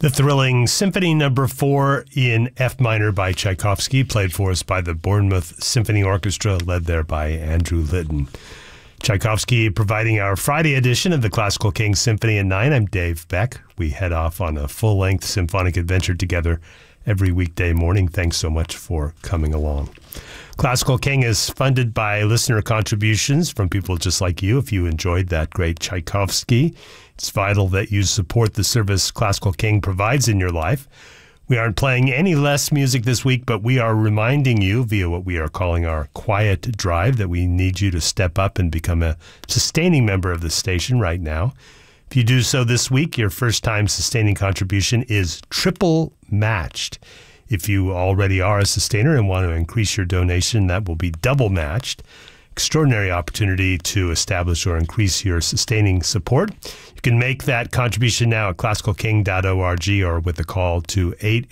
The thrilling Symphony No. 4 in F minor by Tchaikovsky, played for us by the Bournemouth Symphony Orchestra, led there by Andrew Litton. Tchaikovsky providing our Friday edition of the Classical King Symphony at 9. I'm Dave Beck. We head off on a full-length symphonic adventure together every weekday morning. Thanks so much for coming along. Classical King is funded by listener contributions from people just like you. If you enjoyed that great Tchaikovsky, it's vital that you support the service Classical King provides in your life. We aren't playing any less music this week, but we are reminding you via what we are calling our Quiet Drive that we need you to step up and become a sustaining member of the station right now. If you do so this week, your first-time sustaining contribution is triple matched. If you already are a sustainer and want to increase your donation, that will be double matched. Extraordinary opportunity to establish or increase your sustaining support. You can make that contribution now at classicalking.org or with a call to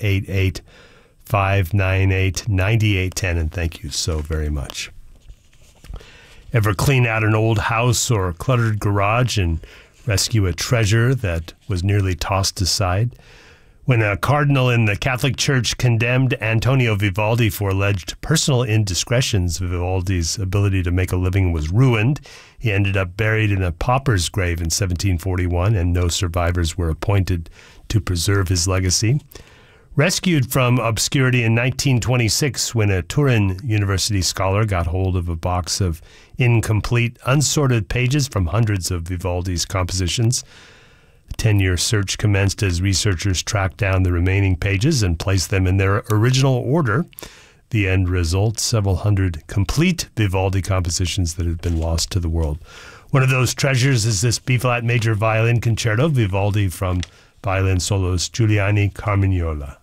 888-598-9810. And thank you so very much. Ever clean out an old house or cluttered garage and rescue a treasure that was nearly tossed aside? When a cardinal in the Catholic Church condemned Antonio Vivaldi for alleged personal indiscretions, Vivaldi's ability to make a living was ruined. He ended up buried in a pauper's grave in 1741, and no survivors were appointed to preserve his legacy. Rescued from obscurity in 1926 when a Turin University scholar got hold of a box of incomplete, unsorted pages from hundreds of Vivaldi's compositions. A 10-year search commenced as researchers tracked down the remaining pages and placed them in their original order. The end result, several hundred complete Vivaldi compositions that had been lost to the world. One of those treasures is this B-flat major violin concerto, Vivaldi from violin soloist Giuliani Carmignola.